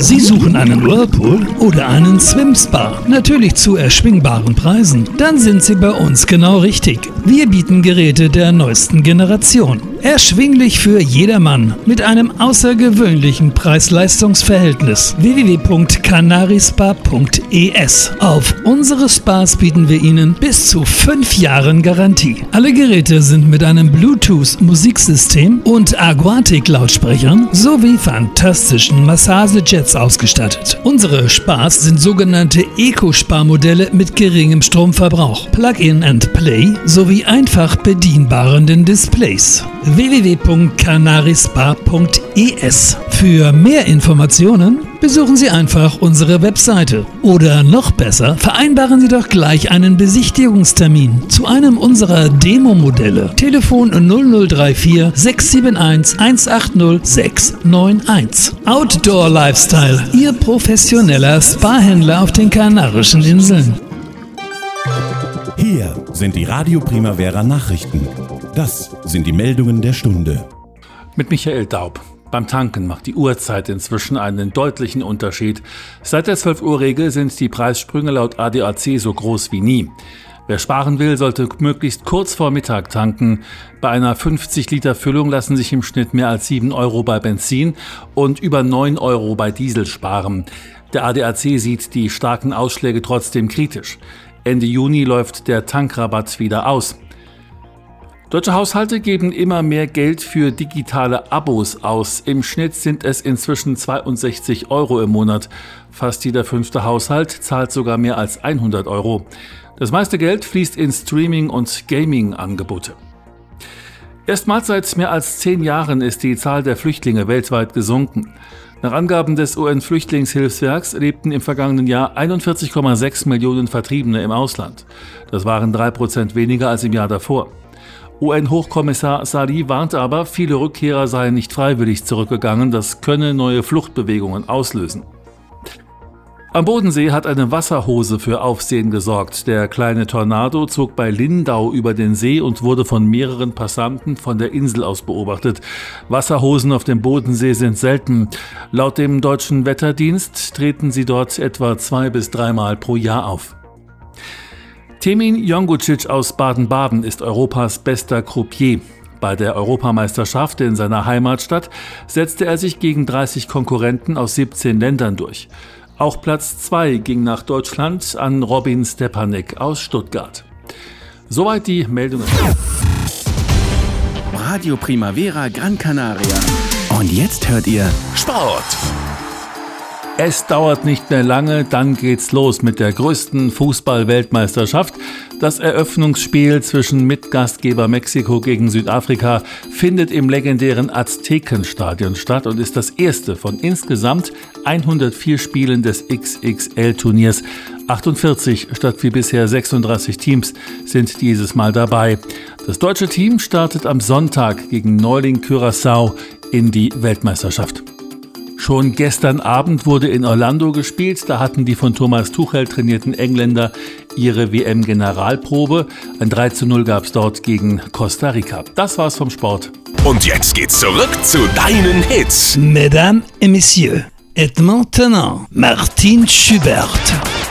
Sie suchen einen Whirlpool oder einen Swimspa, natürlich zu erschwingbaren Preisen? Dann sind Sie bei uns genau richtig. Wir bieten Geräte der neuesten Generation. Erschwinglich für jedermann mit einem außergewöhnlichen Preis-Leistungs-Verhältnis. www.canarispa.es. Auf unsere Spas bieten wir Ihnen bis zu 5 Jahren Garantie. Alle Geräte sind mit einem Bluetooth-Musiksystem und Aquatic-Lautsprechern sowie fantastischen Massagejets ausgestattet. Unsere Spas sind sogenannte Eco-Spa-Modelle mit geringem Stromverbrauch, Plug-in and Play sowie einfach bedienbaren Displays. www.canarispa.es. Für mehr Informationen besuchen Sie einfach unsere Webseite. Oder noch besser, vereinbaren Sie doch gleich einen Besichtigungstermin zu einem unserer Demo-Modelle. Telefon 0034 671 180 691. Outdoor Lifestyle, Ihr professioneller Spa-Händler auf den Kanarischen Inseln. Hier sind die Radio Primavera Nachrichten. Das sind die Meldungen der Stunde. Mit Michael Daub. Beim Tanken macht die Uhrzeit inzwischen einen deutlichen Unterschied. Seit der 12-Uhr-Regel sind die Preissprünge laut ADAC so groß wie nie. Wer sparen will, sollte möglichst kurz vor Mittag tanken. Bei einer 50-Liter-Füllung lassen sich im Schnitt mehr als 7 Euro bei Benzin und über 9 Euro bei Diesel sparen. Der ADAC sieht die starken Ausschläge trotzdem kritisch. Ende Juni läuft der Tankrabatt wieder aus. Deutsche Haushalte geben immer mehr Geld für digitale Abos aus. Im Schnitt sind es inzwischen 62 Euro im Monat. Fast jeder 5. Haushalt zahlt sogar mehr als 100 Euro. Das meiste Geld fließt in Streaming- und Gaming-Angebote. Erstmals seit mehr als 10 Jahren ist die Zahl der Flüchtlinge weltweit gesunken. Nach Angaben des UN-Flüchtlingshilfswerks lebten im vergangenen Jahr 41,6 Millionen Vertriebene im Ausland. Das waren 3% weniger als im Jahr davor. UN-Hochkommissar Sali warnt aber, viele Rückkehrer seien nicht freiwillig zurückgegangen, das könne neue Fluchtbewegungen auslösen. Am Bodensee hat eine Wasserhose für Aufsehen gesorgt. Der kleine Tornado zog bei Lindau über den See und wurde von mehreren Passanten von der Insel aus beobachtet. Wasserhosen auf dem Bodensee sind selten. Laut dem Deutschen Wetterdienst treten sie dort etwa 2 bis 3 Mal pro Jahr auf. Temin Jongucic aus Baden-Baden ist Europas bester Croupier. Bei der Europameisterschaft in seiner Heimatstadt setzte er sich gegen 30 Konkurrenten aus 17 Ländern durch. Auch Platz 2 ging nach Deutschland an Robin Stepanek aus Stuttgart. Soweit die Meldungen. Radio Primavera Gran Canaria. Und jetzt hört ihr Sport. Es dauert nicht mehr lange, dann geht's los mit der größten Fußball-Weltmeisterschaft. Das Eröffnungsspiel zwischen Mitgastgeber Mexiko gegen Südafrika findet im legendären Aztekenstadion statt und ist das erste von insgesamt 104 Spielen des XXL-Turniers. 48 statt wie bisher 36 Teams sind dieses Mal dabei. Das deutsche Team startet am Sonntag gegen Neuling Curaçao in die Weltmeisterschaft. Schon gestern Abend wurde in Orlando gespielt, da hatten die von Thomas Tuchel trainierten Engländer ihre WM-Generalprobe. Ein 3:0 gab es dort gegen Costa Rica. Das war's vom Sport. Und jetzt geht's zurück zu deinen Hits. Mesdames et Messieurs, et maintenant Martin Schubert.